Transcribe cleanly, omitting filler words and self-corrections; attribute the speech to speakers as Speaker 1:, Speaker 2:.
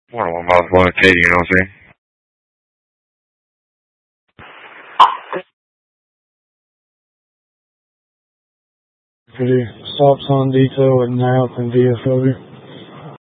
Speaker 1: 101 miles below Katie, you know what I'm saying?
Speaker 2: City, stops on detail at Nap and VFW.